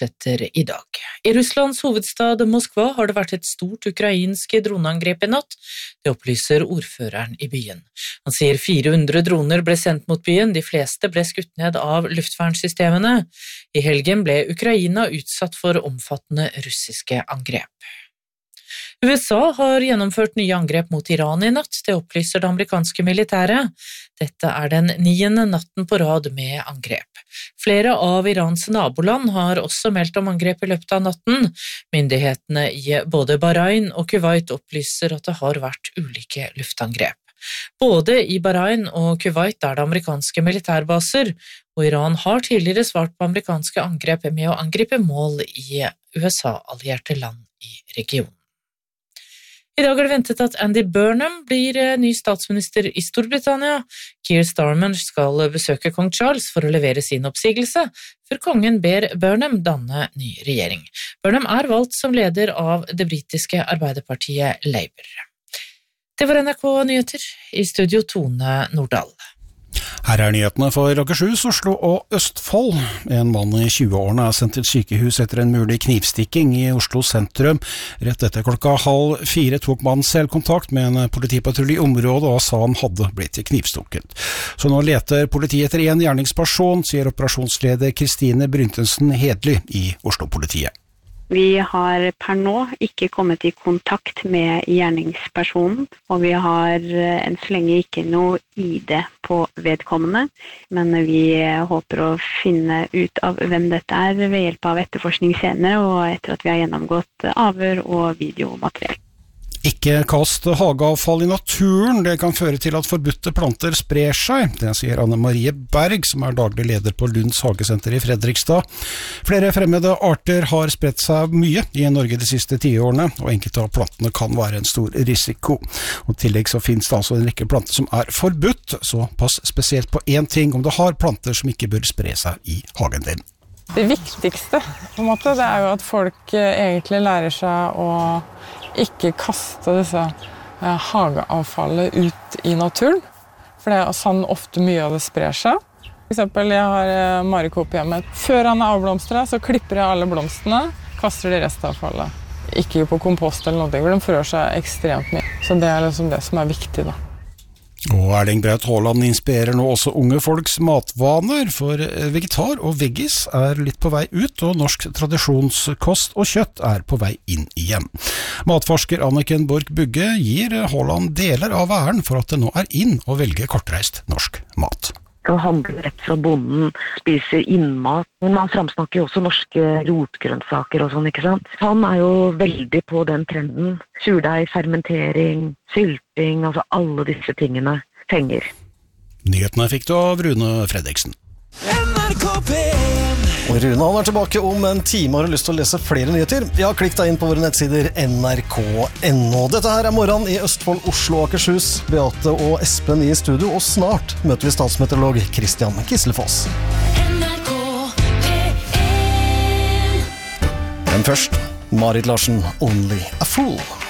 fortsetter I dag. I Russlands hovedstad Moskva har det vært et stort ukrainsk droneangrep I natt. Det opplyser ordføreren I byen. Han sier 400 droner ble sendt mot byen, de fleste ble skutt ned av luftvernsystemene. I helgen ble Ukraina utsatt for omfattende russiske angrep. USA har gjennomført nye angrep mot Iran I natt, det opplyser det amerikanske militæret. Dette den 9. natten på rad med angrep. Flere av Irans naboland har også meldt om angrep I løpet av natten. Myndighetene I både Bahrain og Kuwait opplyser at det har vært ulike luftangrep. Både I Bahrain og Kuwait det amerikanske militærbaser, og Iran har tidligere svart på amerikanske angrep med å angripe mål I USA-allierte land I regionen. I dag det ventet at Andy Burnham blir ny statsminister I Storbritannia. Keir Starmer skal besøke kong Charles for å levere sin oppsigelse, før kongen ber Burnham danne ny regjering. Burnham valgt som leder av det britiske arbeiderpartiet Labour. Det var NRK Nyheter, I studio Tone Nordahl. Her nyhetene for Akershus, Oslo og Østfold. En mann I 20-årene sendt til sykehus etter en mulig knivstikking I Oslo sentrum. Rett etter 3:30 tok mannen selv kontakt med en politipatrulje I området og sa han hadde blitt knivstukket. Så nå leter politiet etter en gjerningsperson, sier operasjonsleder Kristine Bryntensen Hedly I Oslo-politiet. Vi har per nå ikke kommet I kontakt med gjerningspersonen, og vi har enn så lenge ikke noe ID på vedkommende, men vi håper å finne ut av hvem dette ved hjelp av etterforskning senere, og etter at vi har gjennomgått avhør og videomateriell. Ikke kast hageavfall I naturen, det kan føre til at forbudte planter sprer seg, det sier Anne Marie Berg, som daglig leder på Lunds hagesenter I Fredrikstad. Flere fremmede arter har spredt seg mye I Norge de siste 10 årene, og enkelte av plantene kan være en stor risiko. Og I tillegg så finnes det altså en rekke planter som forbudt, så pass spesielt på en ting om du har planter som ikke bør spre seg I hagen din. Det viktigste på en måte, det jo at folk egentlig lærer seg å ikke kaste disse hageavfallet ut I naturen, for det sånn ofte mye av det sprer seg. For eksempel, jeg har marikåp hjemme. Før han avblomstret, så klipper jeg alle blomstene, kaster de restavfallet. Ikke på kompost eller noe, for de frør seg ekstremt mye. Så det liksom det som viktig da. Og Erling Braut Haaland inspirerer nå også unge folks matvaner, for vegetar og veggis litt på vei ut, og norsk tradisjonskost og kjøtt på vei inn igjen. Matforsker Anniken Borch Bugge gir Haaland deler av æren for at det nå inn å velge kortreist norsk mat. Kan handle rett fra bonden, spiser innmat, men man framsnakker jo også norske rotgrønnsaker og sånn, ikke sant? Han jo veldig på den trenden. Surdeig, fermentering, sylting, altså alle disse tingene fenger. Nyhetene fikk du av Rune Fredriksen. Og Rune han tilbake om en time. Har du lyst til å lese flere nyheter? Ja, klikk deg inn på våre nettsider nrk.no. Dette her morgen I Østfold, Oslo og Akershus. Beate og Espen I studio, og snart møter vi statsmeteorolog Christian Kislefoss. Men først, Marit Larsen, Only a Fool.